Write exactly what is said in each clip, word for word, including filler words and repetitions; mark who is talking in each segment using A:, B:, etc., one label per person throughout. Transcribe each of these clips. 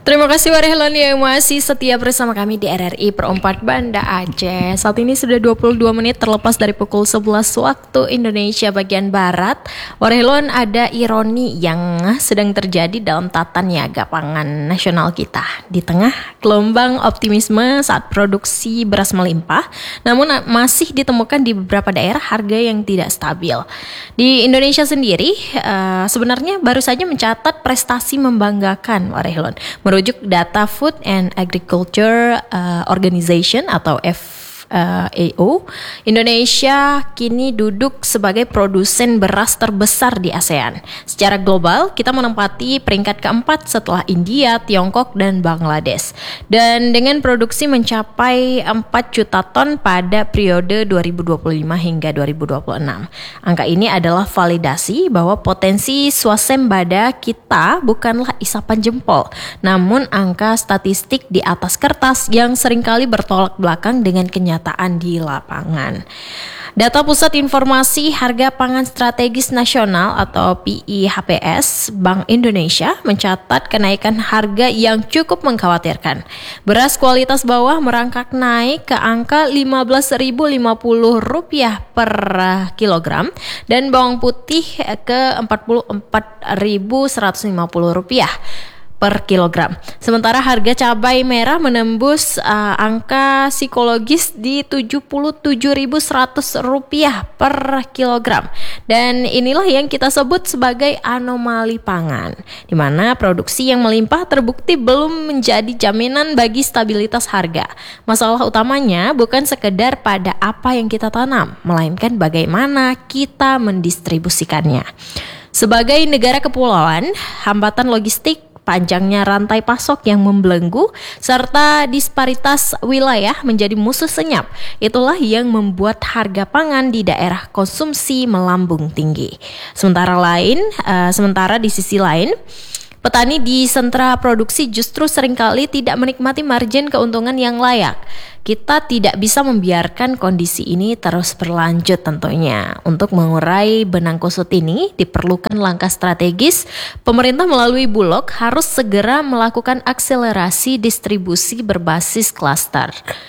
A: Terima kasih Warehlon yang masih setia bersama kami di R R I Perempat Banda Aceh. Saat ini sudah dua puluh dua menit terlepas dari pukul sebelas waktu Indonesia bagian Barat. Warehlon, ada ironi yang sedang terjadi dalam tata niaga pangan nasional kita. Di tengah gelombang optimisme saat produksi beras melimpah, namun masih ditemukan di beberapa daerah harga yang tidak stabil. Di Indonesia sendiri, uh, sebenarnya baru saja mencatat prestasi membanggakan Warehlon. Merujuk data Food and Agriculture uh, Organization atau F A O, Indonesia kini duduk sebagai produsen beras terbesar di ASEAN. Secara global, kita menempati peringkat keempat setelah India, Tiongkok, dan Bangladesh. Dan dengan produksi mencapai empat juta ton pada periode dua ribu dua puluh lima hingga dua ribu dua puluh enam. Angka ini adalah validasi bahwa potensi swasembada kita bukanlah isapan jempol, namun angka statistik di atas kertas yang seringkali bertolak belakang dengan kenyataan di lapangan. Data Pusat Informasi Harga Pangan Strategis Nasional atau P I H P S Bank Indonesia mencatat kenaikan harga yang cukup mengkhawatirkan. Beras kualitas bawah merangkak naik ke angka lima belas ribu lima puluh rupiah per kilogram dan bawang putih ke empat puluh empat ribu seratus lima puluh rupiah per kilogram. Sementara harga cabai merah menembus uh, angka psikologis di tujuh puluh tujuh ribu seratus rupiah per kilogram. Dan inilah yang kita sebut sebagai anomali pangan, di mana produksi yang melimpah terbukti belum menjadi jaminan bagi stabilitas harga. Masalah utamanya bukan sekedar pada apa yang kita tanam, melainkan bagaimana kita mendistribusikannya. Sebagai negara kepulauan, hambatan logistik, panjangnya rantai pasok yang membelenggu, serta disparitas wilayah menjadi musuh senyap. Itulah yang membuat harga pangan di daerah konsumsi melambung tinggi. Sementara lain, uh, sementara di sisi lain, petani di sentra produksi justru seringkali tidak menikmati margin keuntungan yang layak. Kita tidak bisa membiarkan kondisi ini terus berlanjut tentunya. Untuk mengurai benang kusut ini diperlukan langkah strategis. Pemerintah melalui Bulog harus segera melakukan akselerasi distribusi berbasis klaster.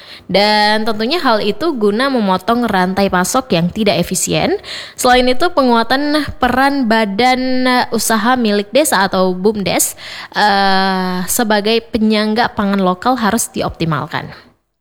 A: Dan tentunya hal itu guna memotong rantai pasok yang tidak efisien. Selain itu, penguatan peran badan usaha milik desa atau BUMDes uh, sebagai penyangga pangan lokal harus dioptimalkan.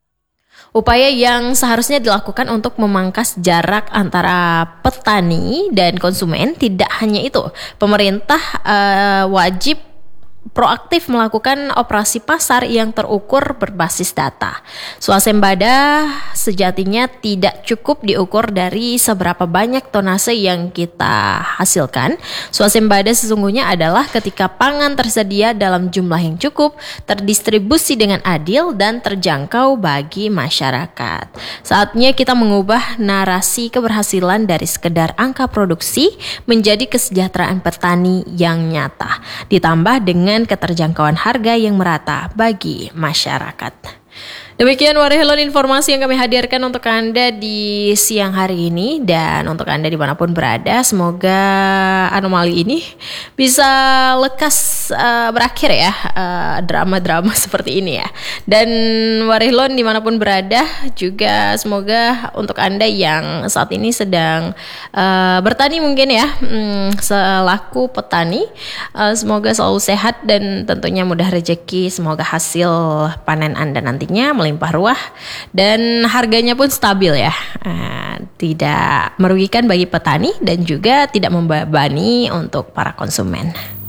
A: Upaya yang seharusnya dilakukan untuk memangkas jarak antara petani dan konsumen. Tidak hanya itu, pemerintah uh, wajib proaktif melakukan operasi pasar yang terukur berbasis data. Swasembada sejatinya tidak cukup diukur dari seberapa banyak tonase yang kita hasilkan. Swasembada sesungguhnya adalah ketika pangan tersedia dalam jumlah yang cukup, terdistribusi dengan adil dan terjangkau bagi masyarakat. Saatnya kita mengubah narasi keberhasilan dari sekedar angka produksi menjadi kesejahteraan petani yang nyata, ditambah dengan dengan keterjangkauan harga yang merata bagi masyarakat. Demikian Warehlon informasi yang kami hadirkan untuk Anda di siang hari ini. Dan untuk Anda dimanapun berada, semoga anomali ini bisa lekas uh, berakhir ya, uh, drama-drama seperti ini ya. Dan Warehlon dimanapun berada juga semoga untuk Anda yang saat ini sedang uh, bertani mungkin ya, hmm, selaku petani, uh, semoga selalu sehat dan tentunya mudah rezeki. Semoga hasil panen Anda nantinya melimpah ruah dan harganya pun stabil ya, uh, tidak merugikan bagi petani dan juga tidak membebani untuk para konsumen.